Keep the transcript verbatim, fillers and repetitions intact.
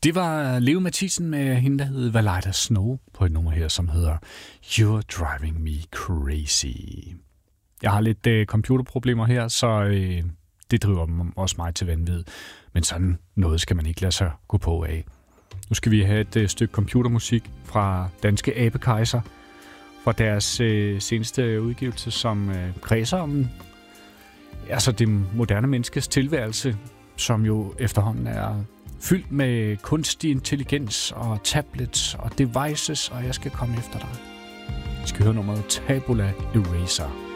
Det var Leo Mathisen med hende, der hed Valida Snow, på et nummer her, som hedder You're Driving Me Crazy. Jeg har lidt øh, computerproblemer her, så øh, det driver også mig til vanvid. Men sådan noget skal man ikke lade sig gå på af. Nu skal vi have et øh, stykke computermusik fra Danske Abekejser, fra deres øh, seneste udgivelse, som øh, kredser om altså det moderne menneskes tilværelse, som jo efterhånden er fyldt med kunstig intelligens og tablets og devices, og jeg skal komme efter dig. Vi skal høre nummeret Tabula Eraser.